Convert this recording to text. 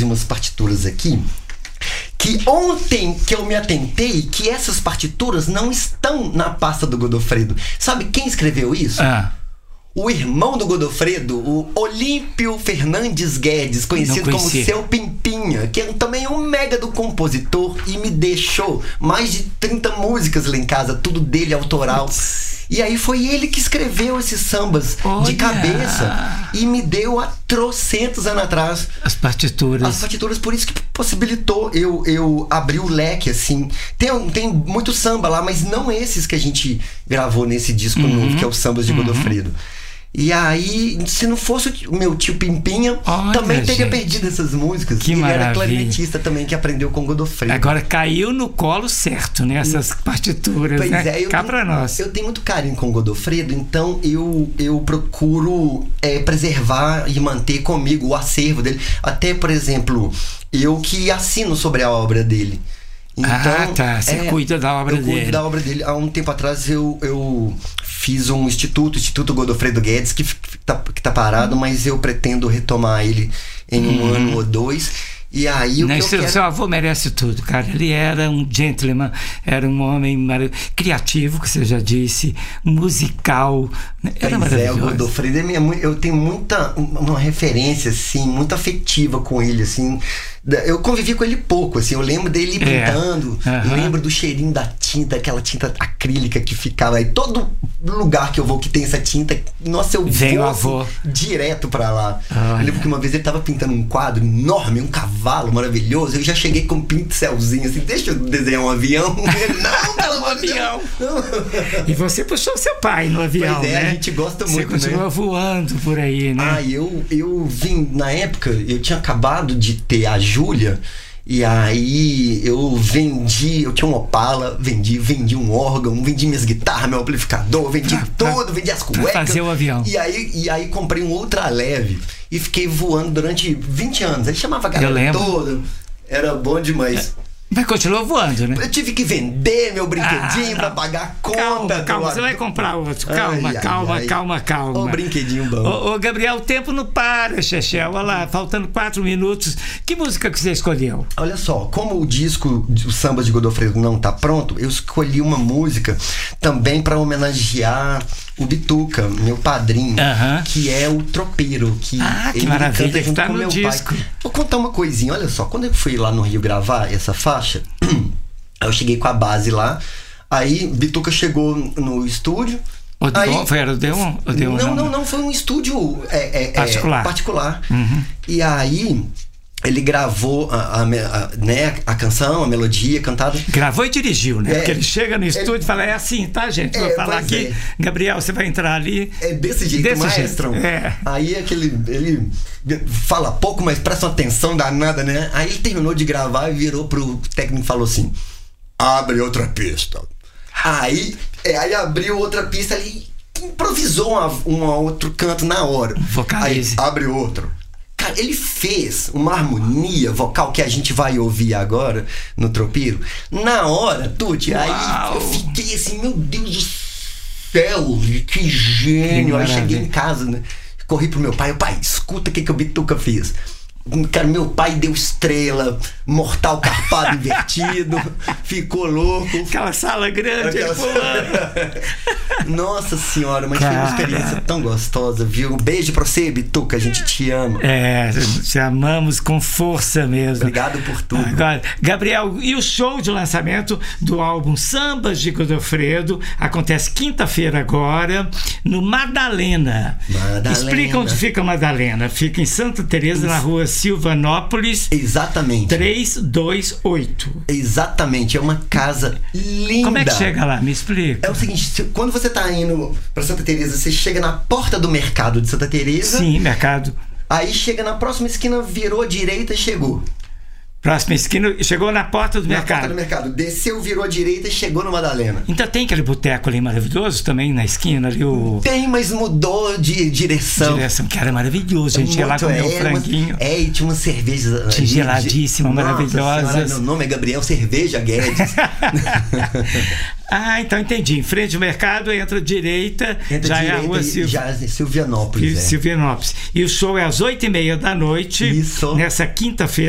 umas partituras aqui, que ontem que eu me atentei que essas partituras não estão na pasta do Godofredo. Sabe quem escreveu isso? O irmão do Godofredo, o Olímpio Fernandes Guedes, conhecido como Seu Pimpinha, que é também um mega do compositor e me deixou mais de 30 músicas lá em casa, tudo dele autoral. E aí foi ele que escreveu esses sambas de cabeça e me deu há trocentos anos atrás as partituras, por isso que possibilitou eu abrir o leque, assim. Tem muito samba lá, mas não esses que a gente gravou nesse disco novo, que é o Sambas de Godofredo. E aí, se não fosse o meu tio Pimpinha, também teria perdido essas músicas. Que ele maravilha. Era clarinetista também, que aprendeu com Godofredo. Agora caiu no colo certo, né? Essas partituras, pois né? Cá pra nós. Eu tenho muito carinho com Godofredo, então eu procuro preservar e manter comigo o acervo dele. Até, por exemplo, eu que assino sobre a obra dele. Então, Você cuida da obra dele. Eu cuido da obra dele. Há um tempo atrás eu fiz um Instituto Godofredo Guedes, que tá parado, mas eu pretendo retomar ele em um ano ou dois. E aí Seu avô merece tudo, cara. Ele era um gentleman, era um homem criativo, que você já disse, musical. Era maravilhoso. O Godofredo eu tenho uma referência, assim, muito afetiva com ele, assim. Eu convivi com ele pouco, assim. Eu lembro dele pintando, lembro do cheirinho da tinta, aquela tinta acrílica que ficava aí. Todo lugar que eu vou que tem essa tinta, nossa, eu vou direto pra lá. Eu lembro que uma vez ele tava pintando um quadro enorme, um cavalo maravilhoso. Eu já cheguei com um pincelzinho assim, deixa eu desenhar um avião. Não, pelo amor de Deus. E você puxou seu pai no avião, pois né? A gente gosta muito, né? Você continua voando por aí, né? Eu vim, na época, eu tinha acabado de ter a Júlia, e aí eu tinha um Opala, vendi um órgão, vendi minhas guitarras, meu amplificador, vendi tudo, vendi as cuecas. Pra fazer o avião. E aí comprei um ultraleve e fiquei voando durante 20 anos. Aí chamava a galera toda, era bom demais. Mas continuou voando, né? Eu tive que vender meu brinquedinho pra pagar a conta. Calma, você vai comprar outro. Calma. Ô, brinquedinho bom. Ô, Gabriel, o tempo não para, Chechel. Olha lá, faltando 4 minutos. Que música que você escolheu? Olha só, como o disco O Samba de Godofredo não tá pronto, eu escolhi uma música também pra homenagear o Bituca, meu padrinho, que é o tropeiro. Que maravilha, que tá no disco. Vou contar uma coisinha, olha só, quando eu fui lá no Rio gravar essa faixa, eu cheguei com a base lá, aí Bituca chegou no estúdio. Era o Odeon? Não, foi um estúdio particular. E aí ele gravou a canção, a melodia cantada. Gravou e dirigiu, né? Porque ele chega no estúdio e fala, é assim, tá, gente? Vou falar aqui, Gabriel, você vai entrar ali. É desse jeito, maestro. Aí ele fala pouco, mas presta uma atenção danada, né? Aí ele terminou de gravar e virou pro técnico e falou assim: abre outra pista. Aí abriu outra pista, ele improvisou um outro canto na hora. Vocalize. Aí abre outro. Cara, ele fez uma harmonia vocal que a gente vai ouvir agora no Tropeiro. Na hora, Tuti, aí eu fiquei assim, meu Deus do céu, que gênio. Aí cheguei em casa, né? Corri pro meu pai, escuta o que o Bituca fez. Cara, meu pai deu estrela, mortal carpado invertido, ficou louco. Aquela sala grande, Nossa senhora, mas foi uma experiência tão gostosa, viu? Um beijo pra você, Bituca, a gente te ama. Te amamos com força mesmo. Obrigado por tudo. Agora, Gabriel, e o show de lançamento do álbum Sambas de Godofredo acontece quinta-feira agora, no Madalena. Explica onde fica Madalena. Fica em Santa Teresa, na rua Silvanópolis. Exatamente. 328. Exatamente, é uma casa linda. Como é que chega lá? Me explica. É o seguinte, quando você tá indo pra Santa Teresa, você chega na porta do mercado de Santa Teresa. Sim, mercado. Aí chega na próxima esquina, virou à direita e chegou. Próxima esquina, chegou na porta do mercado. Na porta do mercado. Desceu, virou à direita e chegou no Madalena. Então tem aquele boteco ali maravilhoso também na esquina ali? Tem, mas mudou de direção. Que era maravilhoso. A gente ia lá comer um franguinho. E tinha uma cerveja geladíssima, maravilhosa. Meu nome é Gabriel Cerveja Guedes. Então entendi. Em frente ao mercado, entra direita, já é a rua Silvianópolis. Silvianópolis. E o show é às 20h30 da noite. Isso. Nessa quinta-feira.